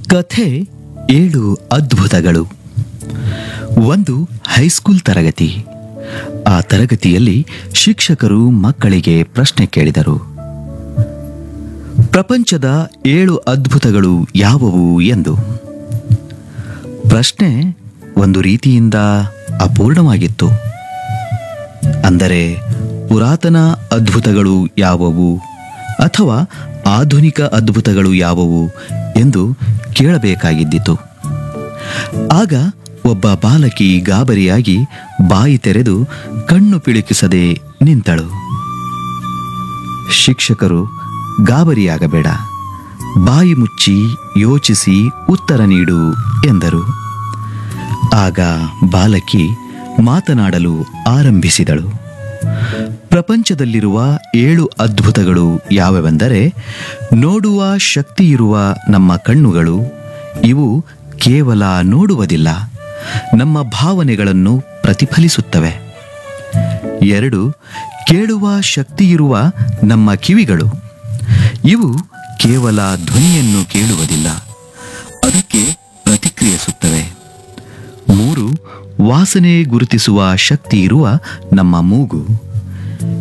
ಕಥೆ 7 ಅದ್ಭುತಗಳು. ಒಂದು ಹೈಸ್ಕೂಲ್ ತರಗತಿ. ಆ ತರಗತಿಯಲ್ಲಿ ಶಿಕ್ಷಕರು ಮಕ್ಕಳಿಗೆ ಪ್ರಶ್ನೆ ಕೇಳಿದರು. ಪ್ರಪಂಚದ 7 ಅದ್ಭುತಗಳು ಯಾವುವು ಎಂದು. ಪ್ರಶ್ನೆ ಒಂದು ರೀತಿಯಿಂದ ಅಪೂರ್ಣವಾಗಿತ್ತು. ಅಂದರೆ ಪುರಾತನ ಅದ್ಭುತಗಳು ಯಾವುವು ಅಥವಾ ಆಧುನಿಕ ಅದ್ಭುತಗಳು ಯಾವುವು ಎಂದು ಕೇಳಬೇಕಾಗಿದ್ದಿತು. ಆಗ ಒಬ್ಬ ಬಾಲಕಿ ಗಾಬರಿಯಾಗಿ ಬಾಯಿ ತೆರೆದು ಕಣ್ಣು ಪಿಳುಕಿಸದೆ ನಿಂತಳು. ಶಿಕ್ಷಕರು, ಗಾಬರಿಯಾಗಬೇಡ, ಬಾಯಿ ಮುಚ್ಚಿ ಯೋಚಿಸಿ ಉತ್ತರ ನೀಡು ಎಂದರು. ಆಗ ಬಾಲಕಿ ಮಾತನಾಡಲು ಆರಂಭಿಸಿದಳು. ಪ್ರಪಂಚದಲ್ಲಿರುವ 7 ಅದ್ಭುತಗಳು ಯಾವೆಂದರೆ, ನೋಡುವ ಶಕ್ತಿಯಿರುವ ನಮ್ಮ ಕಣ್ಣುಗಳು, ಇವು ಕೇವಲ ನೋಡುವುದಿಲ್ಲ, ನಮ್ಮ ಭಾವನೆಗಳನ್ನು ಪ್ರತಿಫಲಿಸುತ್ತವೆ. 2, ಕೇಳುವ ಶಕ್ತಿಯಿರುವ ನಮ್ಮ ಕಿವಿಗಳು, ಇವು ಕೇವಲ ಧ್ವನಿಯನ್ನು ಕೇಳುವುದಿಲ್ಲ, ಅದಕ್ಕೆ ಪ್ರತಿಕ್ರಿಯಿಸುತ್ತವೆ. 3, ವಾಸನೆ ಗುರುತಿಸುವ ಶಕ್ತಿಯಿರುವ ನಮ್ಮ ಮೂಗು,